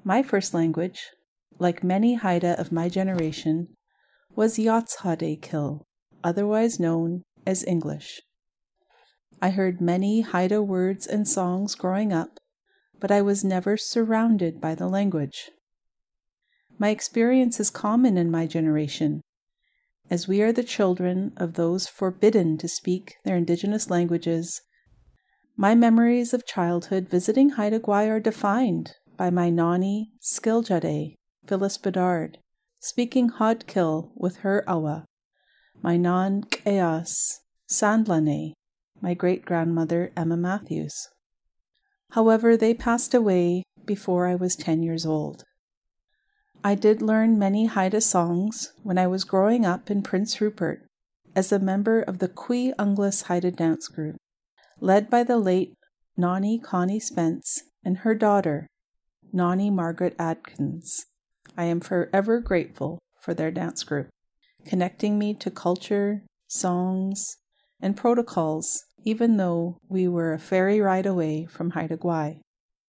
My first language, like many Haida of my generation, was Yatshadekill, otherwise known as English. I heard many Haida words and songs growing up, but I was never surrounded by the language. My experience is common in my generation, as we are the children of those forbidden to speak their indigenous languages. My memories of childhood visiting Haida Gwaii are defined by my Nani Skiljade, Phyllis Bedard, speaking Hodkill with her awa, my Nan Keas Sandlane, my great-grandmother Emma Matthews. However, they passed away before I was 10 years old. I did learn many Haida songs when I was growing up in Prince Rupert as a member of the Cui Unglas Haida dance group, led by the late Nani Connie Spence and her daughter, Nani Margaret Adkins. I am forever grateful for their dance group, connecting me to culture, songs, and protocols, even though we were a ferry ride away from Haida Gwaii.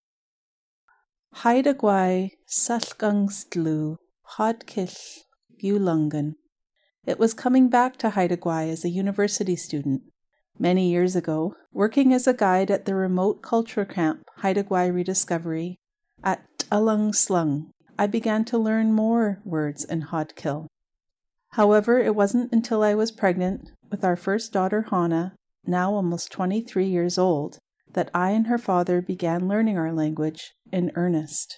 Haida Gwaii Salgangstlu Hodkill Gulungan. It was coming back to Haida Gwaii as a university student. Many years ago, working as a guide at the remote culture camp Haida Gwaii Rediscovery at Alung Slung, I began to learn more words in Hodkill. However, it wasn't until I was pregnant with our first daughter Hannah, now almost 23 years old, that I and her father began learning our language in earnest.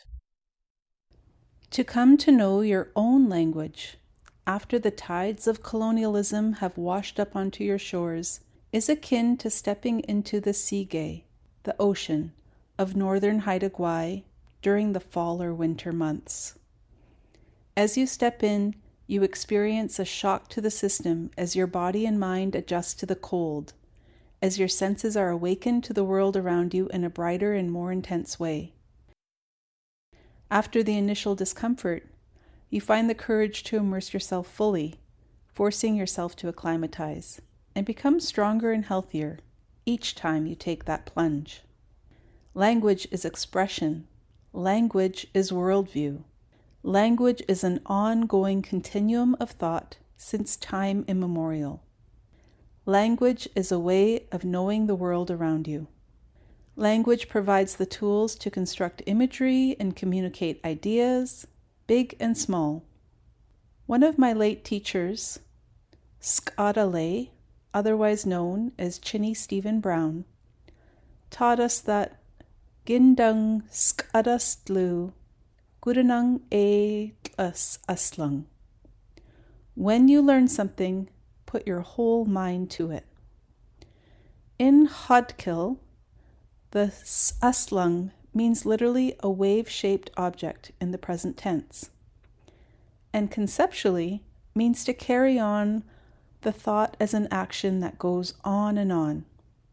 To come to know your own language after the tides of colonialism have washed up onto your shores is akin to stepping into the Sige, the ocean, of northern Haida Gwaii during the fall or winter months. As you step in, you experience a shock to the system as your body and mind adjust to the cold, as your senses are awakened to the world around you in a brighter and more intense way. After the initial discomfort, you find the courage to immerse yourself fully, forcing yourself to acclimatize, and become stronger and healthier each time you take that plunge. Language is expression. Language is worldview. Language is an ongoing continuum of thought since time immemorial. Language is a way of knowing the world around you. Language provides the tools to construct imagery and communicate ideas, big and small. One of my late teachers, Skadale, otherwise known as Chinny Stephen Brown, taught us that Gindung Skadastlu Gudanang e Aslung. When you learn something, put your whole mind to it. In Hodkill, the aslung means literally a wave-shaped object in the present tense, and conceptually means to carry on the thought as an action that goes on and on.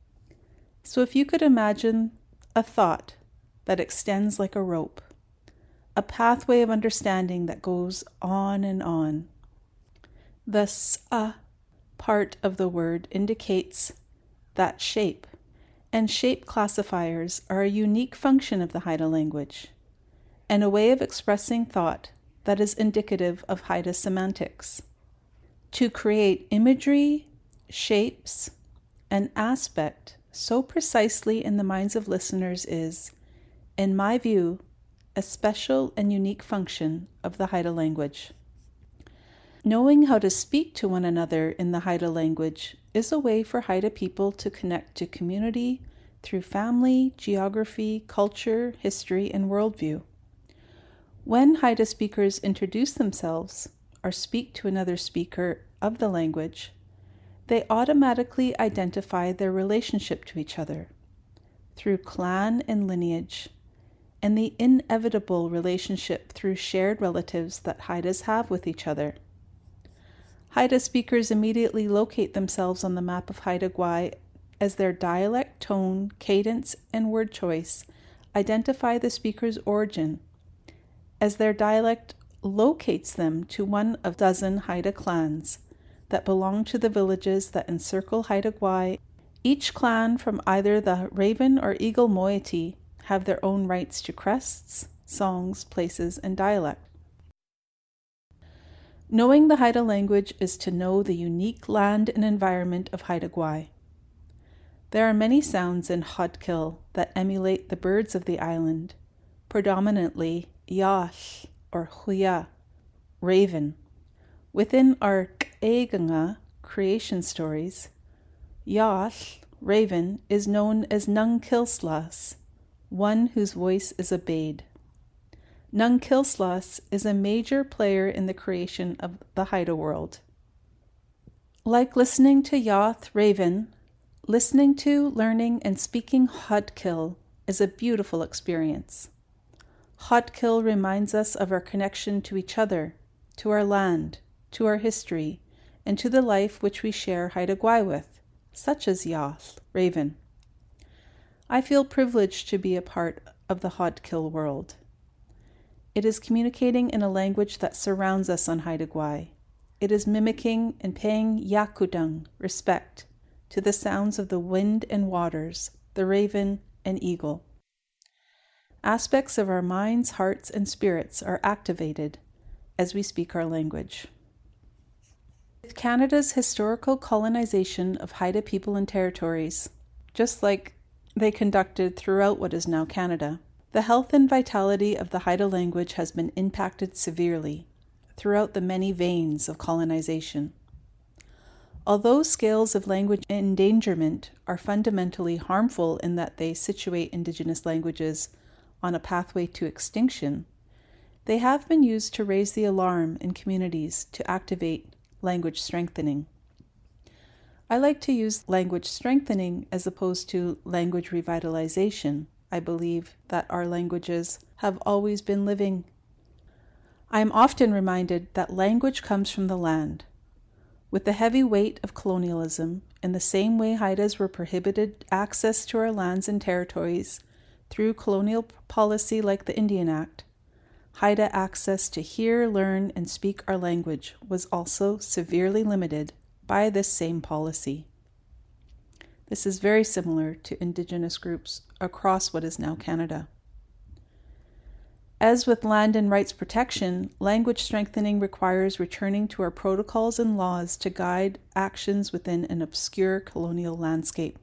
So if you could imagine a thought that extends like a rope, a pathway of understanding that goes on and on. The sa part of the word indicates that shape, and shape classifiers are a unique function of the Haida language, and a way of expressing thought that is indicative of Haida semantics. To create imagery, shapes, and aspect so precisely in the minds of listeners is, in my view, a special and unique function of the Haida language. Knowing how to speak to one another in the Haida language is a way for Haida people to connect to community through family, geography, culture, history, and worldview. When Haida speakers introduce themselves or speak to another speaker of the language, they automatically identify their relationship to each other through clan and lineage, and the inevitable relationship through shared relatives that Haidas have with each other. Haida speakers immediately locate themselves on the map of Haida Gwaii as their dialect, tone, cadence, and word choice identify the speaker's origin, as their dialect locates them to one of a dozen Haida clans that belong to the villages that encircle Haida Gwaii. Each clan from either the Raven or Eagle moiety have their own rights to crests, songs, places, and dialect. Knowing the Haida language is to know the unique land and environment of Haida Gwaii. There are many sounds in Hodkill that emulate the birds of the island, predominantly Yash or Huya, raven. Within our K'eganga creation stories, Yash, raven, is known as Nung Kilslas, one whose voice is obeyed. Nung Kilslas is a major player in the creation of the Haida world. Like listening to Yath, raven, listening to, learning, and speaking Hodkill is a beautiful experience. Hodkill reminds us of our connection to each other, to our land, to our history, and to the life which we share Haida Gwaii with, such as Yath, raven. I feel privileged to be a part of the Hodkill world. It is communicating in a language that surrounds us on Haida Gwaii. It is mimicking and paying yakudung, respect, to the sounds of the wind and waters, the raven and eagle. Aspects of our minds, hearts, and spirits are activated as we speak our language. With Canada's historical colonization of Haida people and territories, just like they conducted throughout what is now Canada, the health and vitality of the Haida language has been impacted severely throughout the many veins of colonization. Although scales of language endangerment are fundamentally harmful in that they situate Indigenous languages on a pathway to extinction, they have been used to raise the alarm in communities to activate language strengthening. I like to use language strengthening as opposed to language revitalization. I believe that our languages have always been living. I am often reminded that language comes from the land. With the heavy weight of colonialism, in the same way Haidas were prohibited access to our lands and territories through colonial policy like the Indian Act, Haida access to hear, learn, and speak our language was also severely limited by this same policy. This is very similar to Indigenous groups across what is now Canada. As with land and rights protection, language strengthening requires returning to our protocols and laws to guide actions within an obscure colonial landscape.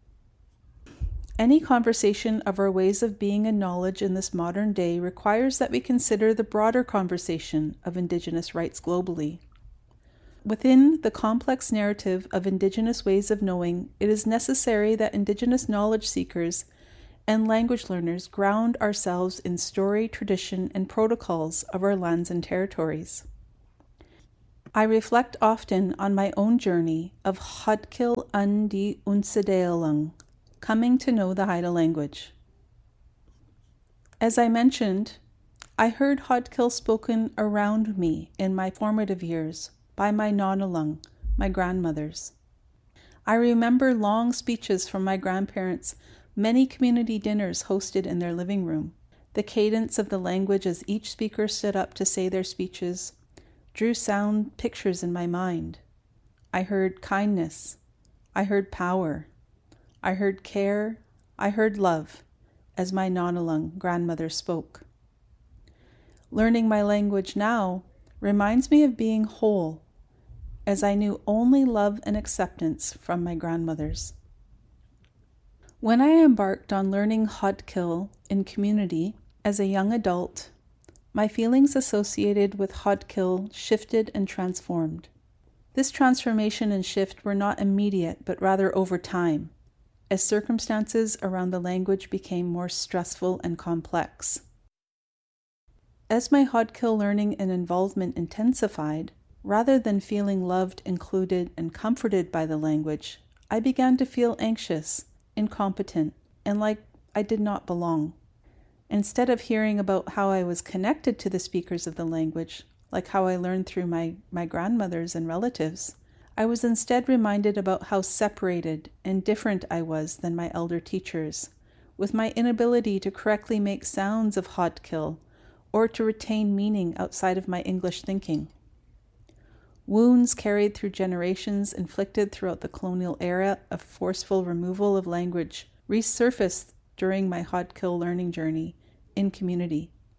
Any conversation of our ways of being and knowledge in this modern day requires that we consider the broader conversation of Indigenous rights globally. Within the complex narrative of Indigenous ways of knowing, it is necessary that Indigenous knowledge seekers and language learners ground ourselves in story, tradition, and protocols of our lands and territories. I reflect often on my own journey of Hodkill Undi Unsedealung, coming to know the Haida language. As I mentioned, I heard Hodkill spoken around me in my formative years by my Nonalung, my grandmothers. I remember long speeches from my grandparents, many community dinners hosted in their living room. The cadence of the language as each speaker stood up to say their speeches drew sound pictures in my mind. I heard kindness. I heard power. I heard care. I heard love as my Nonalung grandmother spoke. Learning my language now reminds me of being whole, as I knew only love and acceptance from my grandmothers. When I embarked on learning Hodkill in community as a young adult, my feelings associated with Hodkill shifted and transformed. This transformation and shift were not immediate, but rather over time, as circumstances around the language became more stressful and complex. As my Hodkill learning and involvement intensified, rather than feeling loved, included, and comforted by the language, I began to feel anxious, incompetent, and like I did not belong. Instead of hearing about how I was connected to the speakers of the language, like how I learned through my grandmothers and relatives, I was instead reminded about how separated and different I was than my elder teachers, with my inability to correctly make sounds of Hodkill or to retain meaning outside of my English thinking. Wounds carried through generations inflicted throughout the colonial era of forceful removal of language resurfaced during my Hodkill learning journey in community.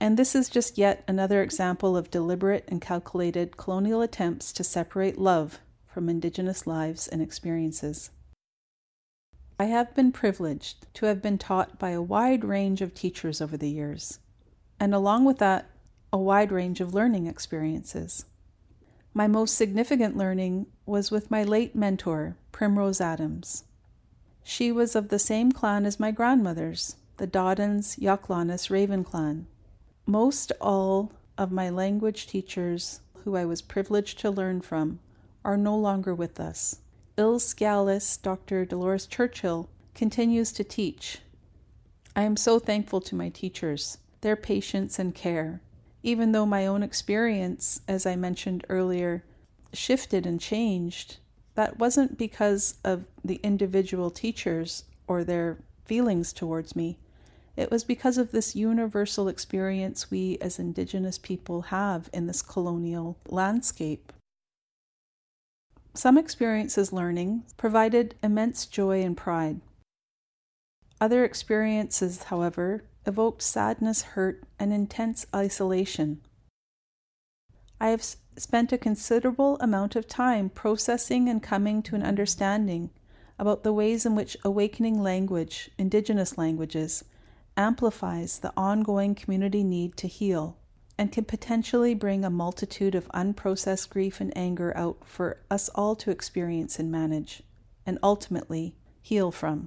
And this is just yet another example of deliberate and calculated colonial attempts to separate love from Indigenous lives and experiences. I have been privileged to have been taught by a wide range of teachers over the years, and along with that, a wide range of learning experiences. My most significant learning was with my late mentor, Primrose Adams. She was of the same clan as my grandmothers, the Doddens Yaklanis Raven clan. Most all of my language teachers who I was privileged to learn from are no longer with us. Ilscalis, Dr. Dolores Churchill, continues to teach. I am so thankful to my teachers, their patience and care. Even though my own experience, as I mentioned earlier, shifted and changed, that wasn't because of the individual teachers or their feelings towards me. It was because of this universal experience we as Indigenous people have in this colonial landscape. Some experiences learning provided immense joy and pride. Other experiences, however, evoked sadness, hurt, and intense isolation. I have spent a considerable amount of time processing and coming to an understanding about the ways in which awakening language, Indigenous languages, amplifies the ongoing community need to heal and can potentially bring a multitude of unprocessed grief and anger out for us all to experience and manage, and ultimately heal from.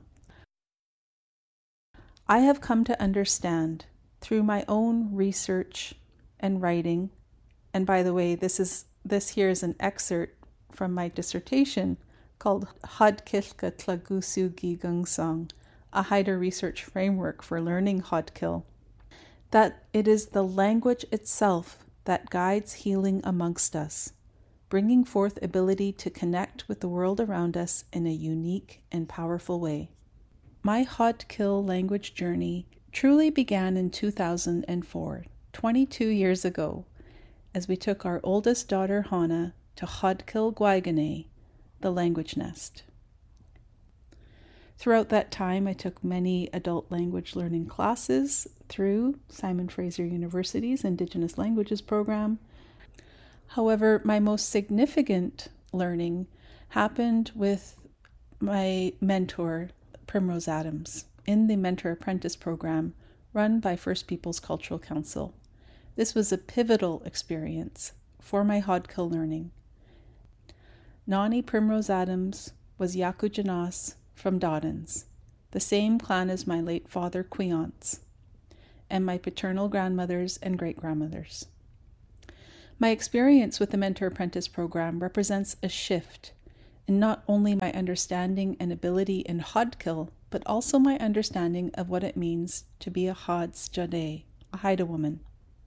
I have come to understand through my own research and writing, and by the way, this here is an excerpt from my dissertation called Hodkilka Tlagusu Gigungsong, a Haida research framework for learning Hodkil, that it is the language itself that guides healing amongst us, bringing forth ability to connect with the world around us in a unique and powerful way. My Hodkil language journey truly began in 2004, 22 years ago, as we took our oldest daughter, Hana, to Hodkil Gwaigane, the language nest. Throughout that time, I took many adult language learning classes through Simon Fraser University's Indigenous Languages program. However, my most significant learning happened with my mentor, Primrose Adams, in the Mentor Apprentice program run by First Peoples Cultural Council. This was a pivotal experience for my Hodkil learning. Nani Primrose Adams was Yakujanas from Doddens, the same clan as my late father Queance, and my paternal grandmothers and great-grandmothers. My experience with the Mentor Apprentice program represents a shift in not only my understanding and ability in Hodkil, but also my understanding of what it means to be a Hods Jade, a Haida woman.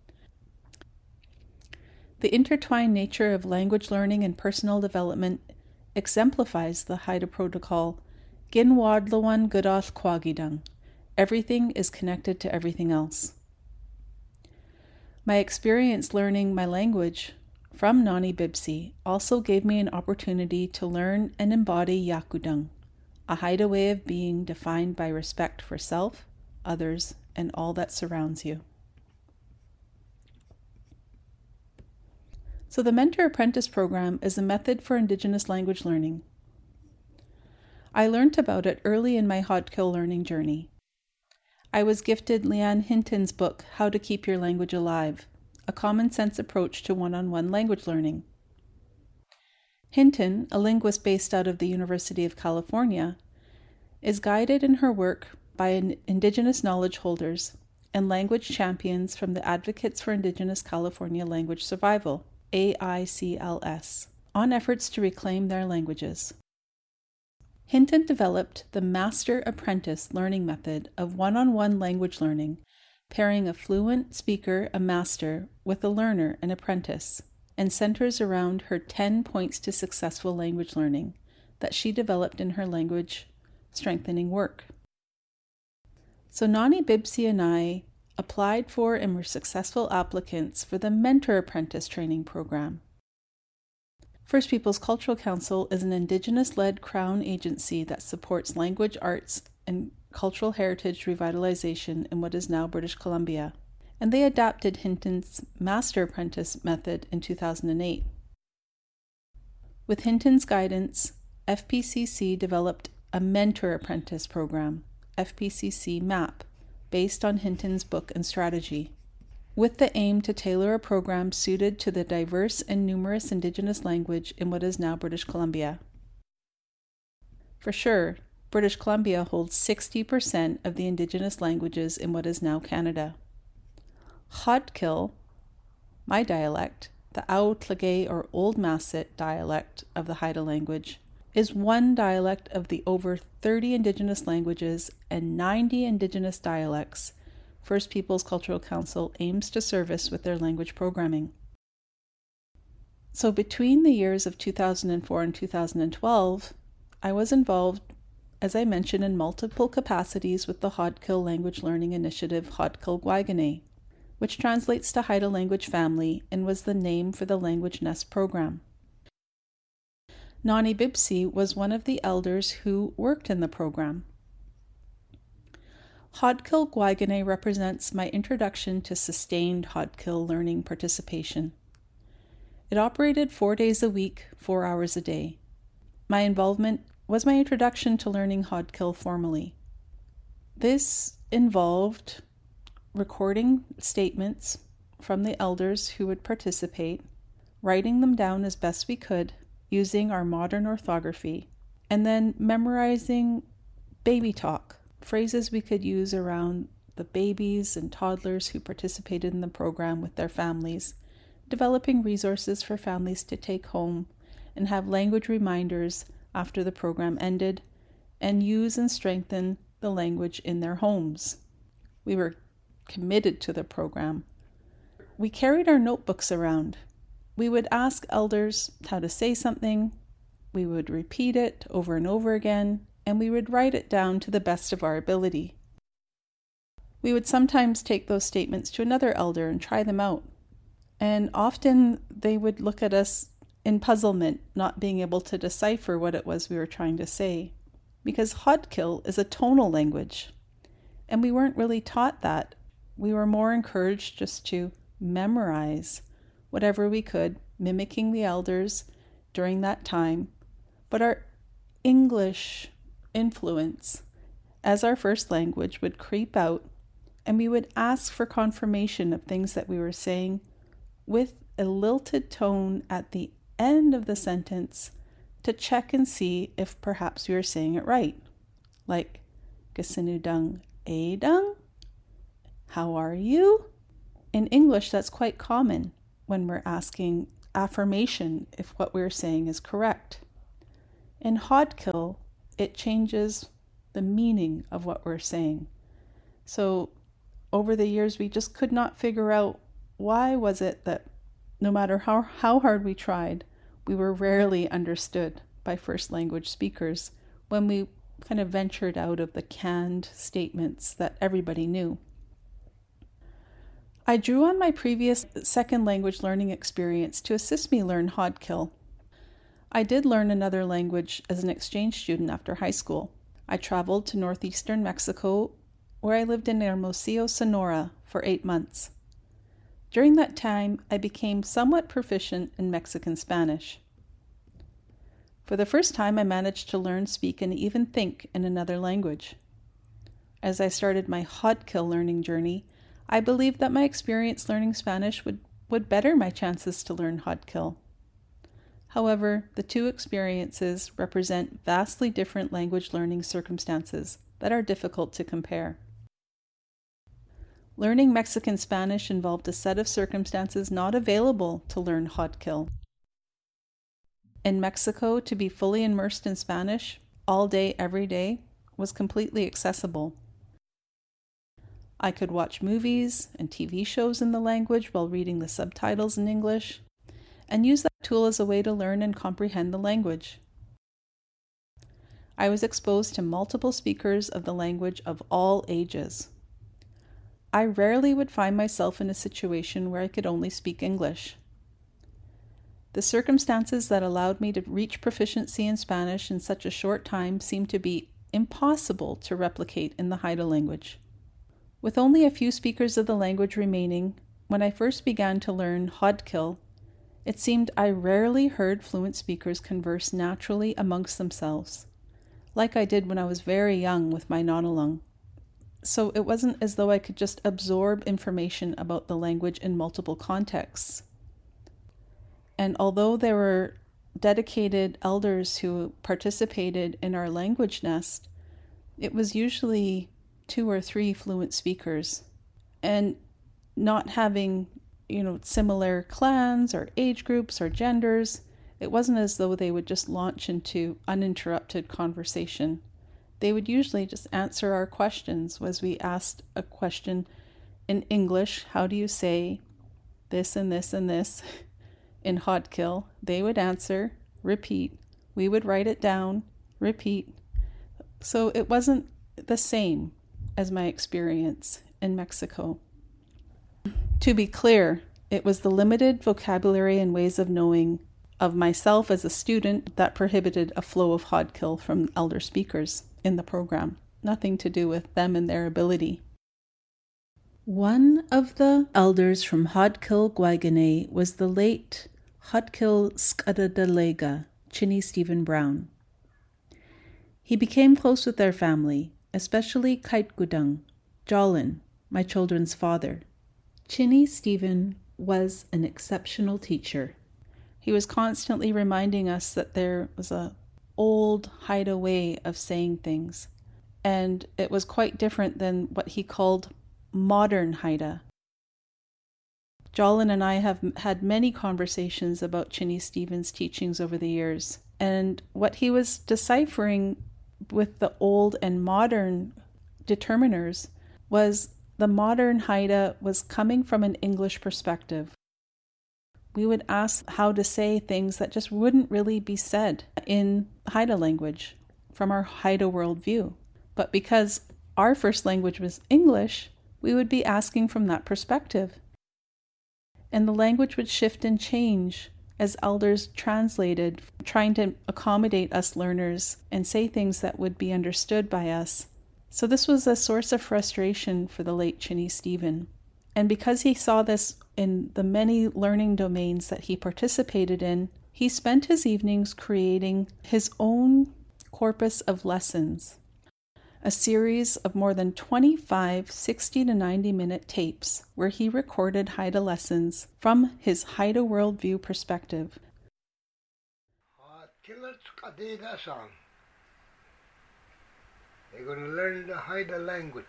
The intertwined nature of language learning and personal development exemplifies the Haida protocol Gin Wadlawan Gudoth Kwagidang. Everything is connected to everything else. My experience learning my language from Nani Bibsi also gave me an opportunity to learn and embody Yakudang, a Haida way of being defined by respect for self, others, and all that surrounds you. So the Mentor Apprentice program is a method for Indigenous language learning. I learned about it early in my Hodkil learning journey. I was gifted Leanne Hinton's book, How to Keep Your Language Alive, a common sense approach to one-on-one language learning. Hinton, a linguist based out of the University of California, is guided in her work by Indigenous knowledge holders and language champions from the Advocates for Indigenous California Language Survival, AICLS, on efforts to reclaim their languages. Hinton developed the Master-Apprentice learning method of one-on-one language learning, pairing a fluent speaker, a master, with a learner, an apprentice, and centers around her 10 points to successful language learning that she developed in her language strengthening work. So Nani Bibsi and I applied for and were successful applicants for the Mentor Apprentice training program. First Peoples Cultural Council is an Indigenous-led Crown agency that supports language, arts, and cultural heritage revitalization in what is now British Columbia. and they adapted Hinton's Master Apprentice method in 2008. With Hinton's guidance, FPCC developed a Mentor Apprentice program, FPCC MAP, based on Hinton's book and strategy, with the aim to tailor a program suited to the diverse and numerous Indigenous language in what is now British Columbia. For sure, British Columbia holds 60% of the Indigenous languages in what is now Canada. Hodkill, my dialect, the Aotlagay or Old Masset dialect of the Haida language, is one dialect of the over 30 Indigenous languages and 90 Indigenous dialects First Peoples Cultural Council aims to service with their language programming. So between the years of 2004 and 2012, I was involved, as I mentioned, in multiple capacities with the Hodkill Language Learning Initiative Hodkill Gwaigane, which translates to Haida Language Family and was the name for the Language Nest program. Nani Bibsi was one of the elders who worked in the program. Hodkill Gwaigane represents my introduction to sustained Hodkill learning participation. It operated 4 days a week, 4 hours a day. My involvement was my introduction to learning Hodkill formally. This involved recording statements from the elders who would participate, writing them down as best we could using our modern orthography, and then memorizing baby talk, phrases we could use around the babies and toddlers who participated in the program with their families, developing resources for families to take home and have language reminders after the program ended, and use and strengthen the language in their homes. We were committed to the program. We carried our notebooks around. We would ask elders how to say something, we would repeat it over and over again, and we would write it down to the best of our ability. We would sometimes take those statements to another elder and try them out, and often they would look at us in puzzlement, not being able to decipher what it was we were trying to say, because Hodkill is a tonal language, and we weren't really taught that. We were more encouraged just to memorize whatever we could, mimicking the elders during that time. But our English influence as our first language would creep out, and we would ask for confirmation of things that we were saying with a lilted tone at the end of the sentence to check and see if perhaps we were saying it right. Like, Gasinudung Adung? How are you? In English, that's quite common when we're asking affirmation if what we're saying is correct. In Hodkill, it changes the meaning of what we're saying. So over the years, we just could not figure out why was it that no matter how hard we tried, we were rarely understood by first language speakers when we kind of ventured out of the canned statements that everybody knew. I drew on my previous second language learning experience to assist me learn Hodkill. I did learn another language as an exchange student after high school. I traveled to northeastern Mexico, where I lived in Hermosillo, Sonora, for 8 months. During that time, I became somewhat proficient in Mexican Spanish. For the first time, I managed to learn, speak, and even think in another language. As I started my Hodkill learning journey, I believed that my experience learning Spanish would better my chances to learn Hodkill. However, the two experiences represent vastly different language learning circumstances that are difficult to compare. Learning Mexican Spanish involved a set of circumstances not available to learn Hodkill. In Mexico, to be fully immersed in Spanish all day, every day, was completely accessible. I could watch movies and TV shows in the language while reading the subtitles in English, and use that tool as a way to learn and comprehend the language. I was exposed to multiple speakers of the language of all ages. I rarely would find myself in a situation where I could only speak English. The circumstances that allowed me to reach proficiency in Spanish in such a short time seemed to be impossible to replicate in the Haida language. With only a few speakers of the language remaining, when I first began to learn Hodkill, it seemed I rarely heard fluent speakers converse naturally amongst themselves, like I did when I was very young with my Nonalung. So it wasn't as though I could just absorb information about the language in multiple contexts. And although there were dedicated elders who participated in our language nest, it was usually 2 or 3 fluent speakers. And not having, similar clans or age groups or genders, it wasn't as though they would just launch into uninterrupted conversation. They would usually just answer our questions. As we asked a question in English, how do you say this and this and this in Hodkill? They would answer, repeat. We would write it down, repeat. So it wasn't the same as my experience in Mexico. To be clear, it was the limited vocabulary and ways of knowing of myself as a student that prohibited a flow of Hodkill from elder speakers in the program. Nothing to do with them and their ability. One of the elders from Hodkill Guaigane was the late Hodkill Skadadalega, Chinny Stephen Brown. He became close with their family, especially Kaitgudung, Jolin, my children's father. Chinny Stephen was an exceptional teacher. He was constantly reminding us that there was an old hideaway of saying things, and it was quite different than what he called modern Haida. Jolin and I have had many conversations about Chinny Stephen's teachings over the years, and what he was deciphering with the old and modern determiners was the modern Haida was coming from an English perspective. We would ask how to say things that just wouldn't really be said in Haida language from our Haida worldview. But because our first language was English, we would be asking from that perspective. And the language would shift and change as elders translated, trying to accommodate us learners and say things that would be understood by us. So this was a source of frustration for the late Chinny Stephen. And because he saw this in the many learning domains that he participated in, he spent his evenings creating his own corpus of lessons, a series of more than 25 60 to 90-minute tapes where he recorded Haida lessons from his Haida worldview perspective. They're going to learn the Haida language.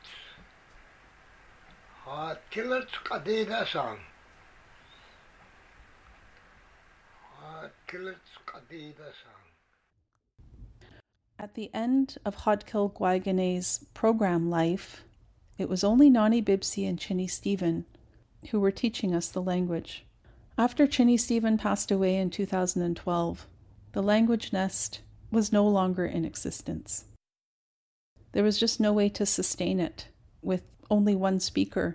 At the end of Hodkill Guaigane's program life, it was only Nani Bibsi and Chinny Stephen who were teaching us the language. After Chinny Stephen passed away in 2012, the language nest was no longer in existence. There was just no way to sustain it with only one speaker.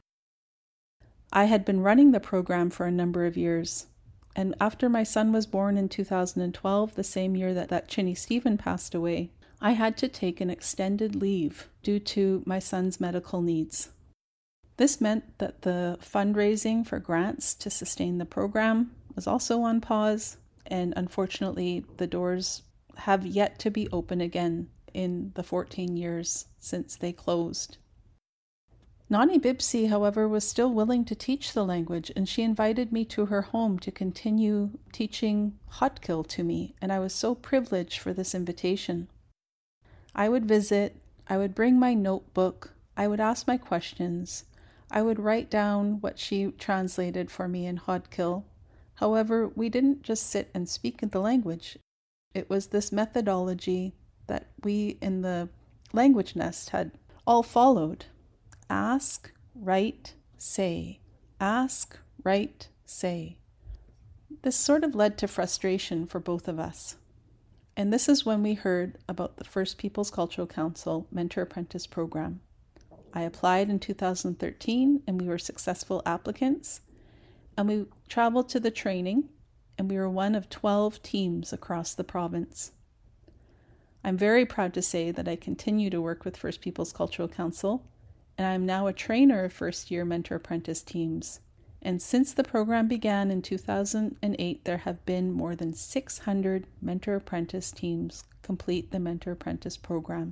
I had been running the program for a number of years, and after my son was born in 2012, the same year that Chinny Stephen passed away, I had to take an extended leave due to my son's medical needs. This meant that the fundraising for grants to sustain the program was also on pause, and unfortunately the doors have yet to be open again in the 14 years since they closed. Nani Bibsi, however, was still willing to teach the language, and she invited me to her home to continue teaching Hodkill to me, and I was so privileged for this invitation. I would visit, I would bring my notebook, I would ask my questions, I would write down what she translated for me in Hodkill. However, we didn't just sit and speak the language. It was this methodology that we in the language nest had all followed. Ask, write, say. Ask, write, say. This sort of led to frustration for both of us. And this is when we heard about the First Peoples Cultural Council Mentor-Apprentice Program. I applied in 2013 and we were successful applicants. And we traveled to the training and we were one of 12 teams across the province. I'm very proud to say that I continue to work with First Peoples Cultural Council, and I'm now a trainer of first-year mentor-apprentice teams. And since the program began in 2008, there have been more than 600 mentor-apprentice teams complete the mentor-apprentice program.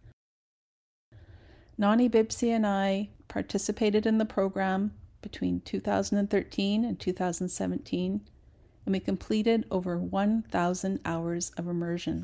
Nani Bibsi and I participated in the program between 2013 and 2017, and we completed over 1,000 hours of immersion.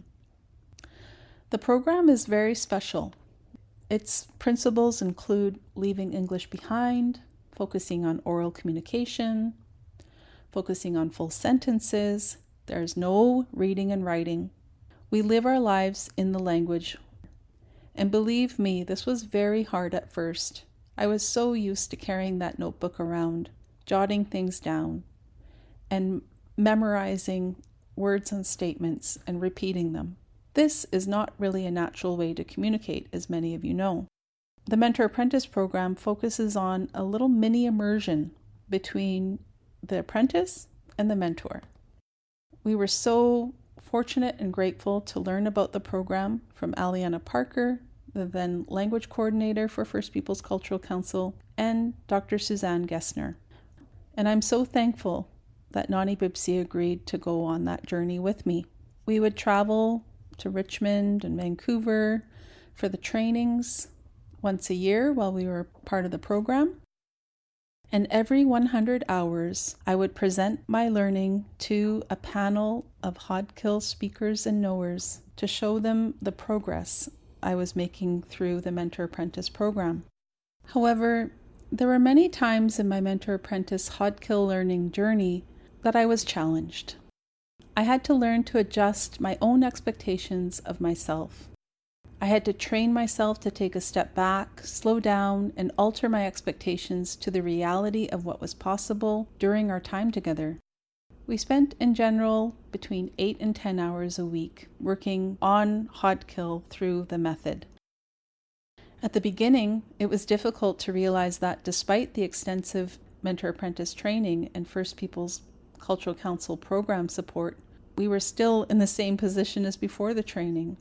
The program is very special. Its principles include leaving English behind, focusing on oral communication, focusing on full sentences. There's no reading and writing. We live our lives in the language. And believe me, this was very hard at first. I was so used to carrying that notebook around, jotting things down, and memorizing words and statements and repeating them. This is not really a natural way to communicate, as many of you know. The Mentor-Apprentice program focuses on a little mini immersion between the apprentice and the mentor. We were so fortunate and grateful to learn about the program from Aliana Parker, the then language coordinator for First Peoples Cultural Council, and Dr. Suzanne Gessner. And I'm so thankful that Nani Bibsi agreed to go on that journey with me. We would travel to Richmond and Vancouver for the trainings once a year while we were part of the program. And every 100 hours, I would present my learning to a panel of Hodkill speakers and knowers to show them the progress I was making through the Mentor-Apprentice program. However, there were many times in my Mentor-Apprentice Hodkill learning journey that I was challenged. I had to learn to adjust my own expectations of myself. I had to train myself to take a step back, slow down, and alter my expectations to the reality of what was possible during our time together. We spent, in general, between 8 and 10 hours a week working on Hodkill through the method. At the beginning, it was difficult to realize that despite the extensive mentor-apprentice training and First Peoples Cultural Council program support, we were still in the same position as before the training.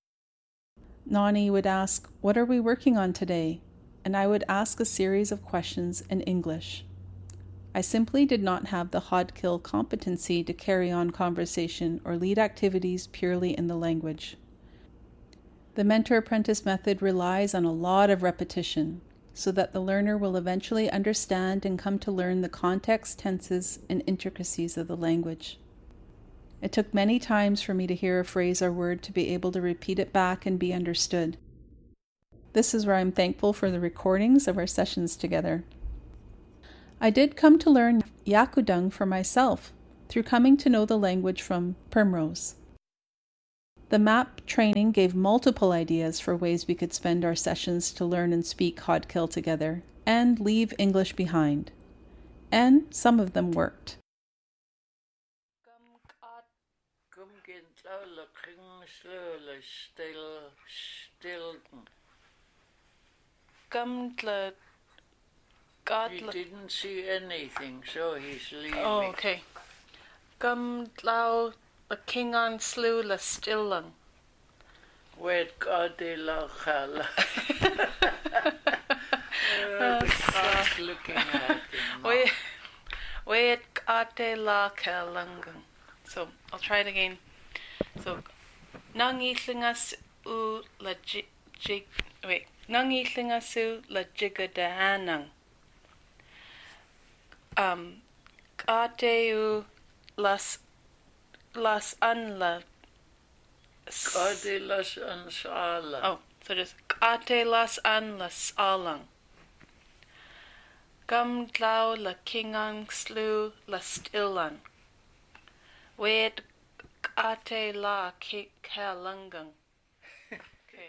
Nani would ask, "What are we working on today?" And I would ask a series of questions in English. I simply did not have the Hodkill competency to carry on conversation or lead activities purely in the language. The mentor-apprentice method relies on a lot of repetition so that the learner will eventually understand and come to learn the context, tenses, and intricacies of the language. It took many times for me to hear a phrase or word to be able to repeat it back and be understood. This is where I'm thankful for the recordings of our sessions together. I did come to learn Yakudung for myself through coming to know the language from Primrose. The MAP training gave multiple ideas for ways we could spend our sessions to learn and speak Hodkill together and leave English behind. And some of them worked. He didn't see anything, so he's leaving. Oh, okay. Gumdlau the king on slew la stillang. Wed God de la chala. Looking at him. Wed God de la calangang. So I'll try it again. So nangitlingas u la jig. Wait. Nangitlingas u la jigadahanang. Kateu las anla. Kate las ansala. Oh, so just kate las anlas alang. Gumdlau la kingang slew la stillan. Wed kate la kalangang. Okay.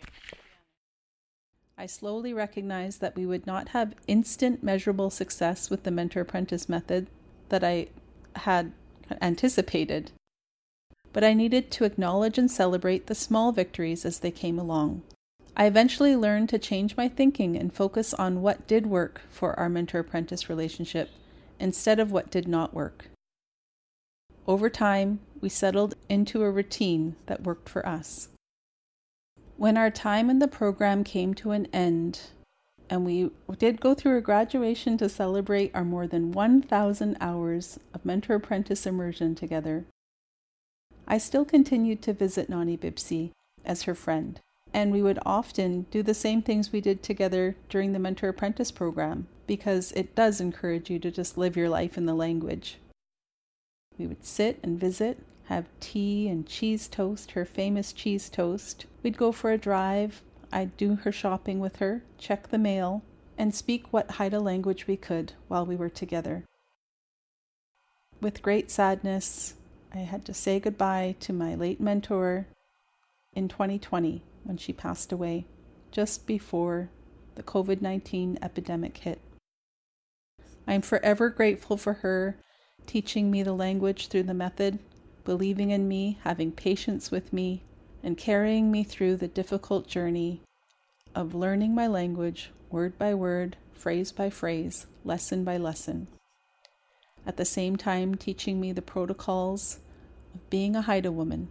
I slowly recognized that we would not have instant measurable success with the mentor-apprentice method that I had anticipated, but I needed to acknowledge and celebrate the small victories as they came along. I eventually learned to change my thinking and focus on what did work for our mentor-apprentice relationship instead of what did not work. Over time, we settled into a routine that worked for us. When our time in the program came to an end, And we did go through a graduation to celebrate our more than 1,000 hours of mentor-apprentice immersion together. I still continued to visit Nani Bibsi as her friend, and we would often do the same things we did together during the mentor-apprentice program, because it does encourage you to just live your life in the language. We would sit and visit, have tea and cheese toast, her famous cheese toast. We'd go for a drive. I'd do her shopping with her, check the mail, and speak what Haida language we could while we were together. With great sadness, I had to say goodbye to my late mentor in 2020 when she passed away, just before the COVID-19 epidemic hit. I'm forever grateful for her teaching me the language through the method, believing in me, having patience with me, and carrying me through the difficult journey of learning my language word by word, phrase by phrase, lesson by lesson. At the same time, teaching me the protocols of being a Haida woman.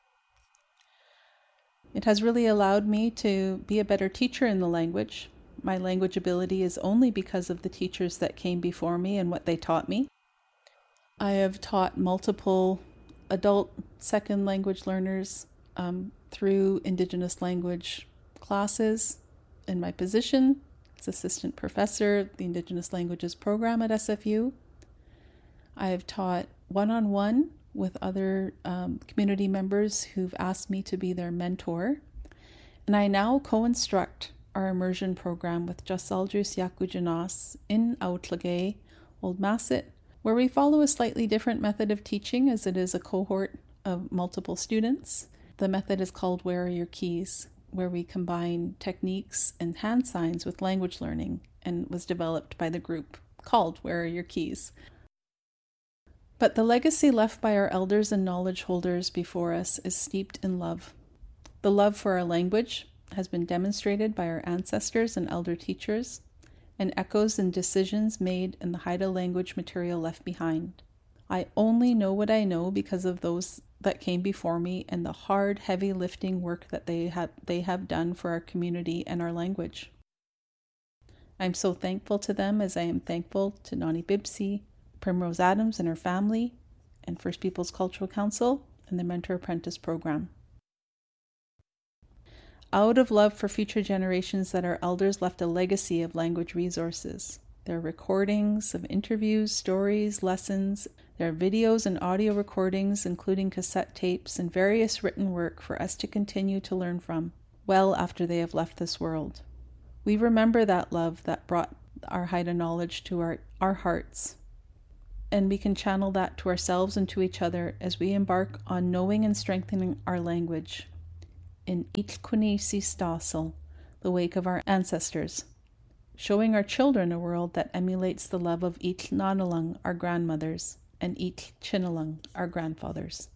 It has really allowed me to be a better teacher in the language. My language ability is only because of the teachers that came before me and what they taught me. I have taught multiple adult second language learners through Indigenous language classes in my position as assistant professor at the Indigenous Languages program at SFU. I have taught one-on-one with other community members who've asked me to be their mentor. And I now co-instruct our immersion program with Jasaldrus Yakujanas in Autlagay, Old Masset, where we follow a slightly different method of teaching as it is a cohort of multiple students. The method is called Where Are Your Keys, where we combine techniques and hand signs with language learning, and was developed by the group called Where Are Your Keys. But the legacy left by our elders and knowledge holders before us is steeped in love. The love for our language has been demonstrated by our ancestors and elder teachers, and echoes in decisions made in the Haida language material left behind. I only know what I know because of those that came before me and the hard, heavy lifting work that they have done for our community and our language. I'm so thankful to them as I am thankful to Nani Bibsi, Primrose Adams and her family, and First Peoples Cultural Council and the Mentor Apprentice program. Out of love for future generations, that our elders left a legacy of language resources. Their recordings of interviews, stories, lessons, their videos and audio recordings, including cassette tapes and various written work for us to continue to learn from, well after they have left this world. We remember that love that brought our Haida knowledge to our hearts, and we can channel that to ourselves and to each other as we embark on knowing and strengthening our language in Itlkunisi Stasel, the wake of our ancestors, showing our children a world that emulates the love of Itl Nanalung, our grandmothers, and Itl Chinalung, our grandfathers.